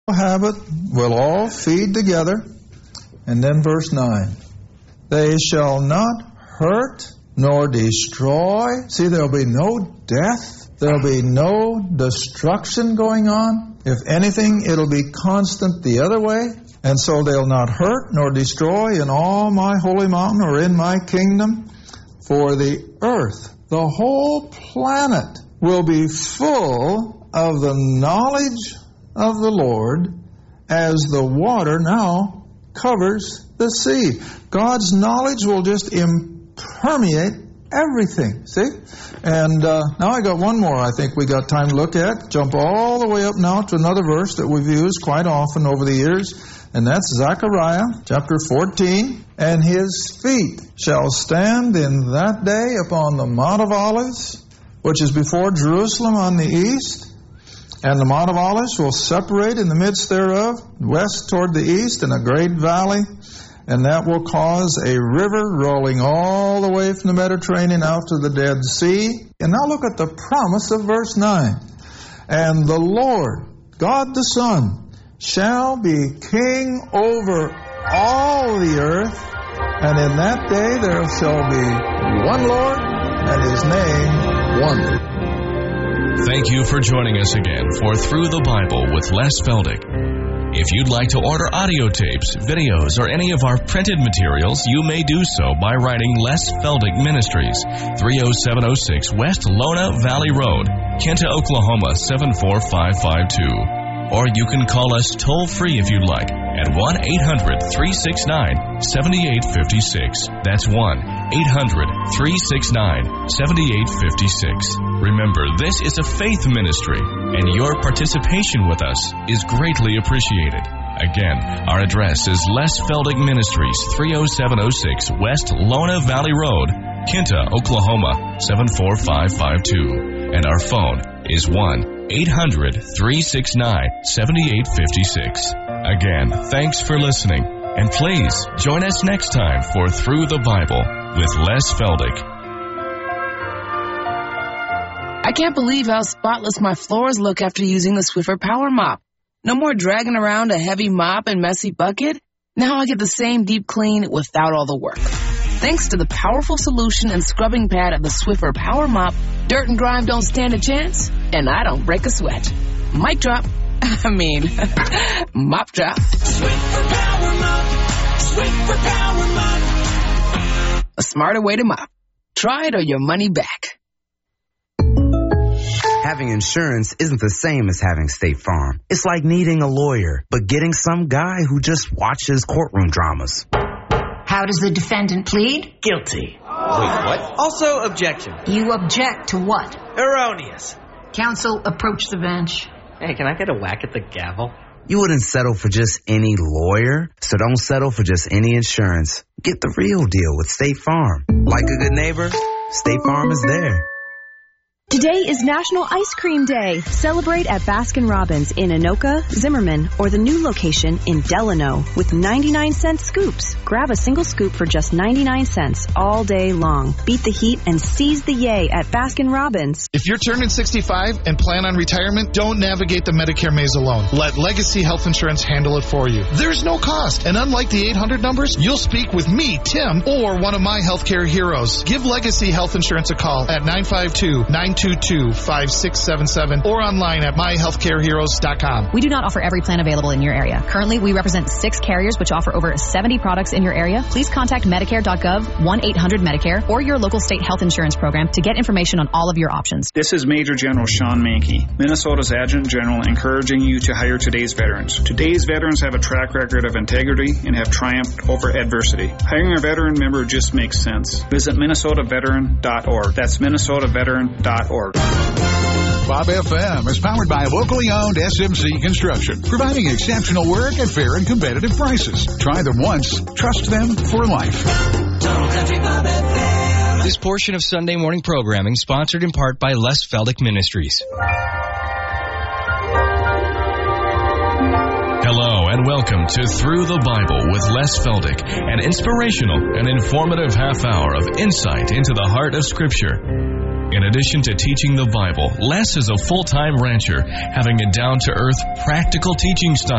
habit will all feed together. And then verse 9. They shall not hurt nor destroy. See, there'll be no death. There'll be no destruction going on. If anything, it'll be constant the other way. And so they'll not hurt nor destroy in all my holy mountain or in my kingdom. For the earth, the whole planet, will be full of the knowledge of the Lord as the water now covers the sea. God's knowledge will just permeate everything, see? And now I got one more I think we got time to look at. Jump all the way up now to another verse that we've used quite often over the years, and that's Zechariah chapter 14. And his feet shall stand in that day upon the Mount of Olives, which is before Jerusalem on the east. And the Mount of Olives will separate in the midst thereof, west toward the east, in a great valley. And that will cause a river rolling all the way from the Mediterranean out to the Dead Sea. And now look at the promise of verse 9. And the Lord, God the Son, shall be king over all the earth. And in that day there shall be one Lord, and his name one. Thank you for joining us again for Through the Bible with Les Feldick. If you'd like to order audio tapes, videos, or any of our printed materials, you may do so by writing Les Feldick Ministries, 30706 West Lona Valley Road, Kinta, Oklahoma 74552. Or you can call us toll-free if you'd like at 1-800-369-7856. That's 1-800-369-7856. Remember, this is a faith ministry, and your participation with us is greatly appreciated. Again, our address is Les Feldick Ministries, 30706 West Lona Valley Road, Kinta, Oklahoma 74552. And our phone is 1-800-369-7856. Again, thanks for listening, and please join us next time for Through the Bible with Les Feldick. I can't believe how spotless my floors look after using the Swiffer Power Mop. No more dragging around a heavy mop and messy bucket. Now I get the same deep clean without all the work. Thanks to the powerful solution and scrubbing pad of the Swiffer Power Mop, dirt and grime don't stand a chance, and I don't break a sweat. Mic drop. Mop drop. Swiffer Power Mop. Swiffer Power Mop. A smarter way to mop. Try it or your money back. Having insurance isn't the same as having State Farm. It's like needing a lawyer, but getting some guy who just watches courtroom dramas. How does the defendant plead? Guilty. Wait, what? Also, objection. You object to what? Erroneous. Counsel, approach the bench. Hey, can I get a whack at the gavel? You wouldn't settle for just any lawyer, so don't settle for just any insurance. Get the real deal with State Farm. Like a good neighbor, State Farm is there. Today is National Ice Cream Day. Celebrate at Baskin-Robbins in Anoka, Zimmerman, or the new location in Delano with 99-cent scoops. Grab a single scoop for just 99 cents all day long. Beat the heat and seize the yay at Baskin-Robbins. If you're turning 65 and plan on retirement, don't navigate the Medicare maze alone. Let Legacy Health Insurance handle it for you. There's no cost, and unlike the 800 numbers, you'll speak with me, Tim, or one of my healthcare heroes. Give Legacy Health Insurance a call at 952-922-5677 or online at myhealthcareheroes.com. We do not offer every plan available in your area. Currently, we represent 6 carriers which offer over 70 products in your area. Please contact Medicare.gov, 1-800-MEDICARE, or your local state health insurance program to get information on all of your options. This is Major General Sean Mankey, Minnesota's Adjutant General, encouraging you to hire today's veterans. Today's veterans have a track record of integrity and have triumphed over adversity. Hiring a veteran member just makes sense. Visit MinnesotaVeteran.org. That's MinnesotaVeteran.org. Bob FM is powered by locally owned SMC Construction, providing exceptional work at fair and competitive prices. Try them once, trust them for life. This portion of Sunday morning programming sponsored in part by Les Feldick Ministries. Hello and welcome to Through the Bible with Les Feldick, an inspirational and informative half hour of insight into the heart of Scripture. In addition to teaching the Bible, Les is a full-time rancher, having a down-to-earth, practical teaching style